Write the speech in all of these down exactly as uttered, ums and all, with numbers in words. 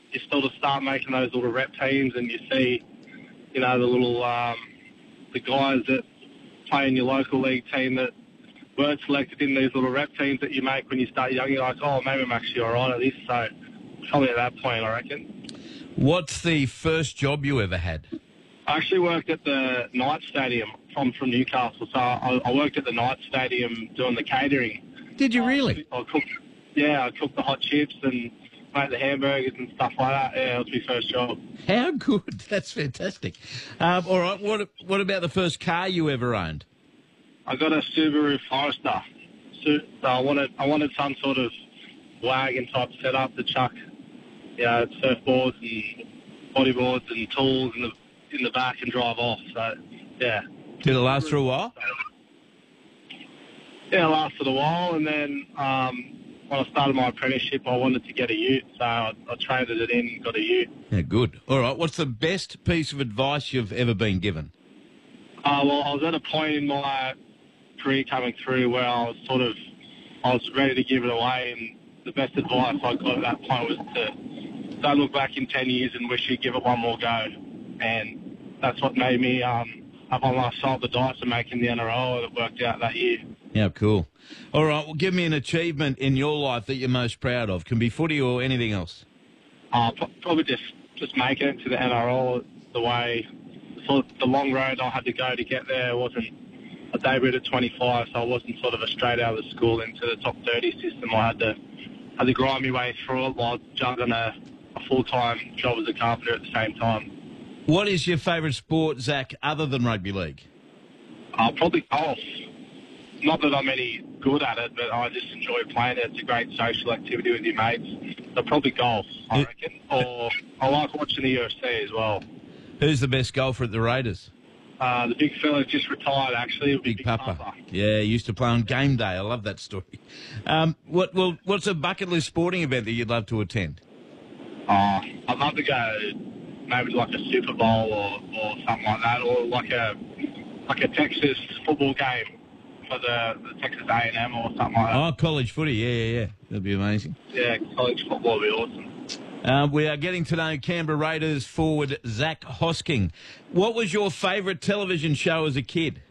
you sort of start making those little rep teams, and you see, you know, the little um, the guys that play in your local league team that weren't selected in these little rep teams that you make when you start young. You're like, oh, maybe I'm actually all right at this. So probably at that point, I reckon. What's the first job you ever had? I actually worked at the Knights Stadium. I'm from Newcastle, so I, I worked at the Knights Stadium doing the catering. Did you really? I, I cooked, yeah, I cooked the hot chips and made the hamburgers and stuff like that. Yeah, it was my first job. How good. That's fantastic. Um, all right, what what about the first car you ever owned? I got a Subaru Forester. So, so I wanted I wanted some sort of wagon type setup to chuck, you know, surfboards and bodyboards and tools in the in the back and drive off. So, yeah. Did it last for a while? Yeah, it lasted a while, and then um, when I started my apprenticeship, I wanted to get a ute, so I, I traded it in and got a ute. Yeah, good. All right, what's the best piece of advice you've ever been given? Uh, well, I was at a point in my career coming through where I was sort of, I was ready to give it away, and the best advice I got at that point was to don't look back in ten years and wish you'd give it one more go. And that's what made me um, up on my side of the dice and making the N R L, and it worked out that year. Yeah, cool. All right, well, give me an achievement in your life that you're most proud of. Can be footy or anything else. Uh, probably just, just making it to the N R L the way, sort of the long road I had to go to get there. It wasn't, I debuted at twenty-five, so I wasn't sort of a straight out of the school into the top thirty system. I had to had to grind my way through it while juggling a, a full-time job as a carpenter at the same time. What is your favourite sport, Zach, other than rugby league? Uh, probably golf. Not that I'm any good at it, but I just enjoy playing it. It's a great social activity with your mates. So probably golf, I reckon. Or I like watching the U F C as well. Who's the best golfer at the Raiders? Uh, the big fella's just retired, actually. Big, big Papa. Papa. Yeah, he used to play on game day. I love that story. Um, what? Well, what's a bucket list sporting event that you'd love to attend? Uh, I'd love to go maybe like a Super Bowl or, or something like that, or like a like a Texas football game for the, the Texas A and M or something like that. Oh, college footy. Yeah, yeah, yeah. That'd be amazing. Yeah, college football would be awesome. Uh, we are getting to know Canberra Raiders forward Zach Hosking. What was your favourite television show as a kid?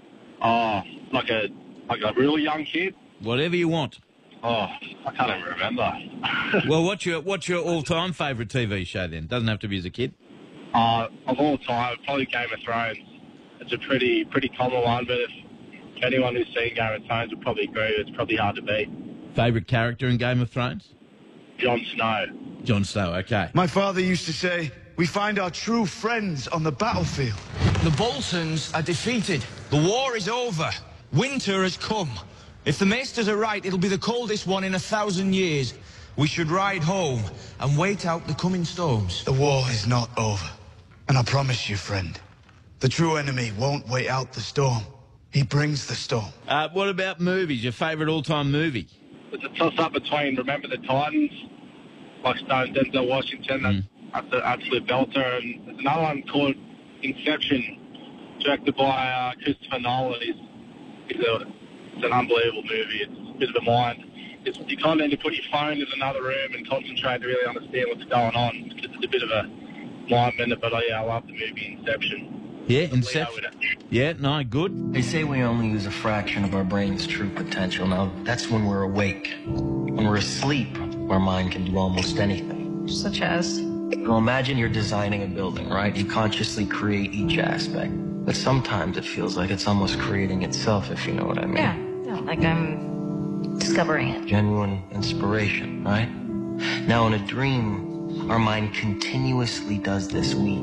Oh, like a like a real young kid? Whatever you want. Oh, I can't even remember. Well, what's your what's your all-time favourite T V show then? Doesn't have to be as a kid. Uh, of all time, probably Game of Thrones. It's a pretty pretty common one, but if anyone who's seen Game of Thrones would probably agree it's probably hard to beat. Favourite character in Game of Thrones? Jon Snow. Jon Snow, okay. My father used to say, we find our true friends on the battlefield. The Boltons are defeated. The war is over. Winter has come. If the Maesters are right, it'll be the coldest one in a thousand years. We should ride home and wait out the coming storms. The war is not over. And I promise you, friend, the true enemy won't wait out the storm. He brings the storm. Uh, what about movies? Your favourite all-time movie? It's a toss-up between Remember the Titans, like Stone Denzel Washington, Mm. that's an absolute belter, and there's another one called Inception, directed by uh, Christopher Nolan. He's, he's a, it's an unbelievable movie. It's a bit of a mind. It's, you kind of need to put your phone in another room and concentrate to really understand what's going on, because it's a bit of a mind bender, but oh, yeah, I love the movie Inception. Yeah, Inception. Yeah, no, good. They say we only use a fraction of our brain's true potential. Now, that's when we're awake. When we're asleep, our mind can do almost anything. Such as? Well, imagine you're designing a building, right? You consciously create each aspect. But sometimes it feels like it's almost creating itself, if you know what I mean. Yeah, yeah, like I'm discovering it. Genuine inspiration, right? Now, in a dream, our mind continuously does this. We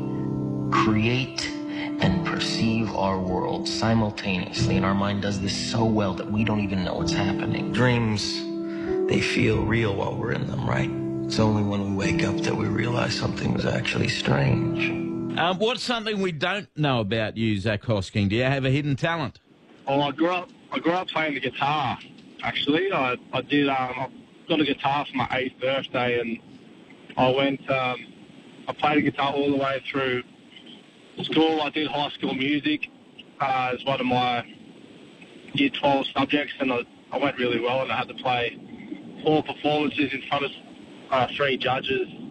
create and perceive our world simultaneously, and our mind does this so well that we don't even know what's happening. Dreams, they feel real while we're in them, right? It's only when we wake up that we realize something was actually strange. Um, what's something we don't know about you, Zach Hosking? Do you have a hidden talent? Oh, I grew up. I grew up playing the guitar. Actually, I I did. Um, I got a guitar for my eighth birthday, and I went. Um, I played the guitar all the way through school. I did high school music uh, as one of my year twelve subjects, and I, I went really well. And I had to play four performances in front of uh, three judges